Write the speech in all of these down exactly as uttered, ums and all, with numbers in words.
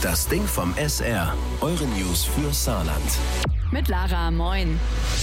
Das Ding vom S R. Eure News für Saarland. Mit Lara, moin.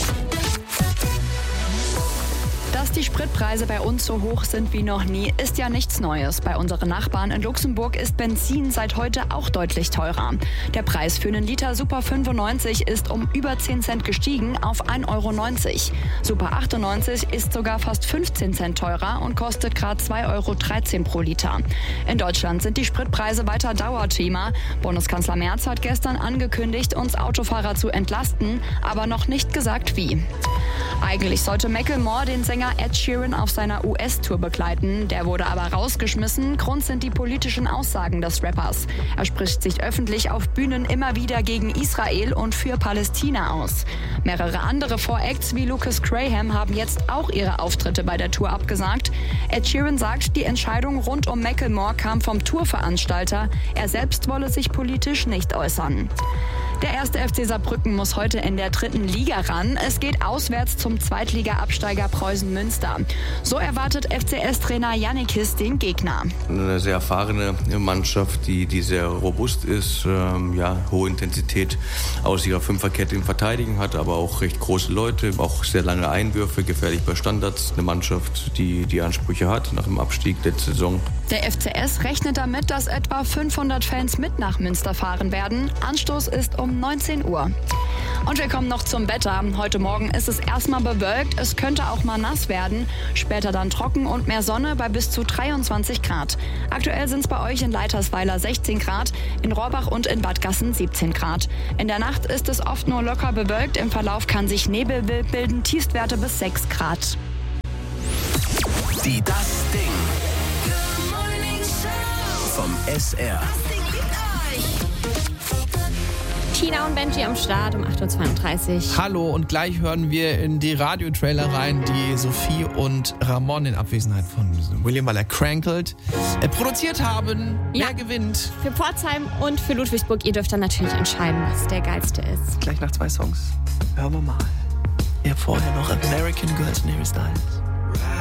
Dass die Spritpreise bei uns so hoch sind wie noch nie, ist ja nichts Neues. Bei unseren Nachbarn in Luxemburg ist Benzin seit heute auch deutlich teurer. Der Preis für einen Liter Super fünfundneunzig ist um über zehn Cent gestiegen auf ein Euro neunzig. Super achtundneunzig ist sogar fast fünfzehn Cent teurer und kostet gerade zwei Euro dreizehn pro Liter. In Deutschland sind die Spritpreise weiter Dauerthema. Bundeskanzler Merz hat gestern angekündigt, uns Autofahrer zu entlasten, aber noch nicht gesagt, wie. Eigentlich sollte Macklemore den Sänger Ed Sheeran auf seiner U S-Tour begleiten. Der wurde aber rausgeschmissen. Grund sind die politischen Aussagen des Rappers. Er spricht sich öffentlich auf Bühnen immer wieder gegen Israel und für Palästina aus. Mehrere andere Voracts wie Lucas Graham haben jetzt auch ihre Auftritte bei der Tour abgesagt. Ed Sheeran sagt, die Entscheidung rund um Macklemore kam vom Tourveranstalter. Er selbst wolle sich politisch nicht äußern. Der erste F C Saarbrücken muss heute in der dritten Liga ran. Es geht auswärts zum Zweitliga-Absteiger Preußen Münster. So erwartet F C S-Trainer Jannikis den Gegner. Eine sehr erfahrene Mannschaft, die, die sehr robust ist, ähm, ja, hohe Intensität aus ihrer Fünferkette im Verteidigen hat, aber auch recht große Leute, auch sehr lange Einwürfe, gefährlich bei Standards. Eine Mannschaft, die die Ansprüche hat nach dem Abstieg letzte Saison. Der F C S rechnet damit, dass etwa fünfhundert Fans mit nach Münster fahren werden. Anstoß ist um neunzehn Uhr. Und wir kommen noch zum Wetter. Heute Morgen ist es erstmal bewölkt. Es könnte auch mal nass werden. Später dann trocken und mehr Sonne bei bis zu dreiundzwanzig Grad. Aktuell sind es bei euch in Leitersweiler sechzehn Grad, in Rohrbach und in Bad Gassen siebzehn Grad. In der Nacht ist es oft nur locker bewölkt. Im Verlauf kann sich Nebel bilden, Tiefstwerte bis sechs Grad. Die Das Ding vom S R. Tina und Benji am Start um acht Uhr zweiunddreißig. Hallo, und gleich hören wir in die Radiotrailer rein, die Sophie und Ramon in Abwesenheit von William, weil er crankelt, äh, produziert haben. Ja. Wer gewinnt? Für Pforzheim und für Ludwigsburg, ihr dürft dann natürlich entscheiden, was der geilste ist. Gleich nach zwei Songs hören wir mal. Ja, vorher noch American Girls in Harry Styles.